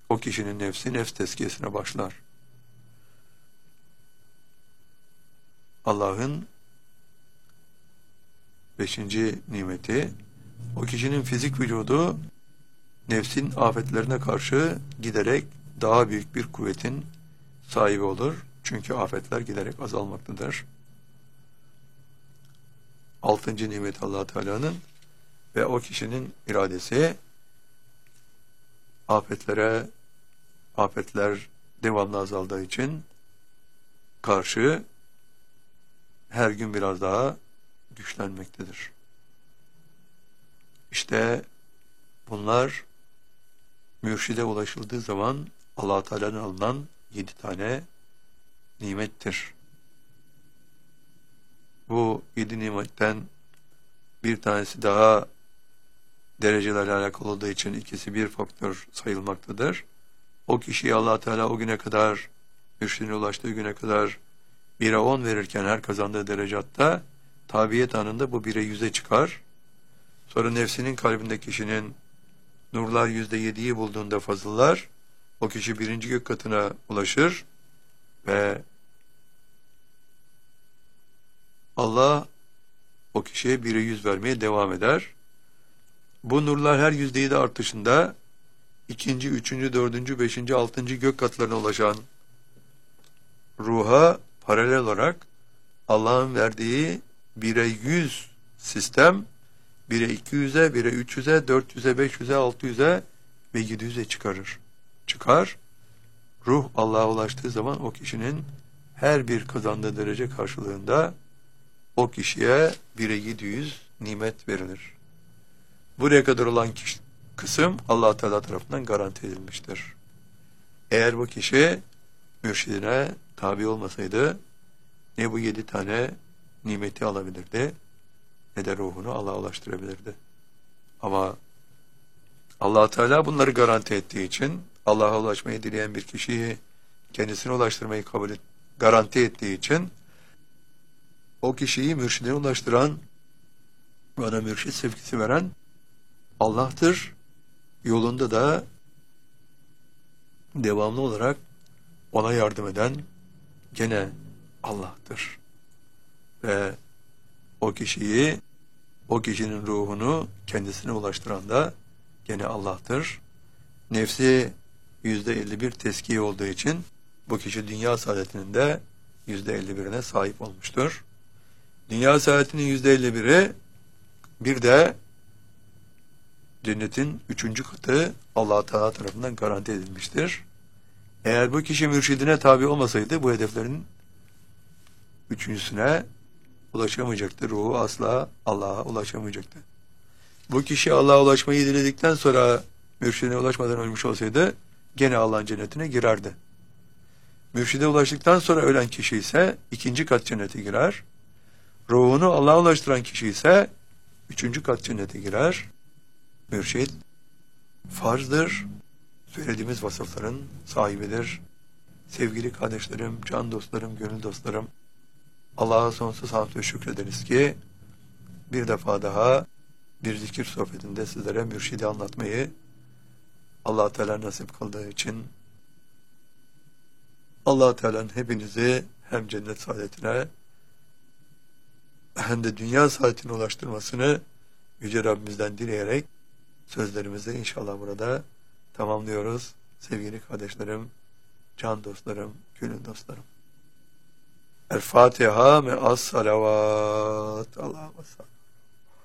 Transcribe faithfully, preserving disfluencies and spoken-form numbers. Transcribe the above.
o kişinin nefsi nefs tezkiyesine başlar. Allah'ın beşinci nimeti, o kişinin fizik vücudu nefsin afetlerine karşı giderek daha büyük bir kuvvetin sahibi olur. Çünkü afetler giderek azalmaktadır. Altıncı nimet Allah Teala'nın ve o kişinin iradesi afetlere, afetler devamlı azaldığı için karşı her gün biraz daha güçlenmektedir. İşte bunlar mürşide ulaşıldığı zaman Allah Teala'nın alınan yedi tane nimettir. Bu yedi nimetten bir tanesi daha derecelerle alakalı olduğu için ikisi bir faktör sayılmaktadır. O kişiye Allah Teala o güne kadar, mürşidine ulaştığı güne kadar bire on verirken her kazandığı derecatta tabiyet anında bu bire yüze çıkar. Sonra nefsinin kalbinde kişinin nurlar yüzde yediyi bulduğunda fazıllar, o kişi birinci gök katına ulaşır ve Allah o kişiye bire yüz vermeye devam eder. Bu nurlar her yüzde yedi artışında ikinci, üçüncü, dördüncü, beşinci, altıncı gök katlarına ulaşan ruha paralel olarak Allah'ın verdiği bire yüz sistem bire iki yüze, bire üç yüze, dört yüze, beş yüze, altı yüze ve yedi yüze çıkarır. Çıkar. Ruh Allah'a ulaştığı zaman o kişinin her bir kazandığı derece karşılığında o kişiye bire yedi yüz nimet verilir. Buraya kadar olan kişi, kısım Allah Teala tarafından garanti edilmiştir. Eğer bu kişi mürşidine tabi olmasaydı ne bu yedi tane nimeti alabilirdi ne de ruhunu Allah'a ulaştırabilirdi. Ama Allah Teala bunları garanti ettiği için Allah'a ulaşmayı dileyen bir kişiyi kendisine ulaştırmayı kabul et, garanti ettiği için o kişiyi mürşidine ulaştıran, bana mürşid sevgisi veren Allah'tır. Yolunda da devamlı olarak ona yardım eden gene Allah'tır. Ve o kişiyi, o kişinin ruhunu kendisine ulaştıran da gene Allah'tır. Nefsi yüzde elli bir teskiye olduğu için bu kişi dünya saadetinin de yüzde elli birine sahip olmuştur. Dünya saadetinin yüzde elli biri bir de cennetin üçüncü katı Allah Teala tarafından garanti edilmiştir. Eğer bu kişi mürşidine tabi olmasaydı bu hedeflerin üçüncüsüne ulaşamayacaktı. Ruhu asla Allah'a ulaşamayacaktı. Bu kişi Allah'a ulaşmayı diledikten sonra mürşidine ulaşmadan ölmüş olsaydı gene Allah'ın cennetine girerdi. Mürşide ulaştıktan sonra ölen kişi ise ikinci kat cennete girer. Ruhunu Allah'a ulaştıran kişi ise üçüncü kat cennete girer. Mürşid farzdır. Söylediğimiz vasıfların sahibidir. Sevgili kardeşlerim, can dostlarım, gönül dostlarım, Allah'a sonsuz hamd ve şükrederiz ki bir defa daha bir zikir sohbetinde sizlere mürşidi anlatmayı Allah Teala nasip kıldığı için Allah Teala'nın hepinizi hem cennet saadetine hem de dünya saadetine ulaştırmasını Yüce Rabbimizden dileyerek sözlerimizi inşallah burada tamamlıyoruz. Sevgili kardeşlerim, can dostlarım, gönül dostlarım. El Fatiha me'as salavat. Allah'a salli.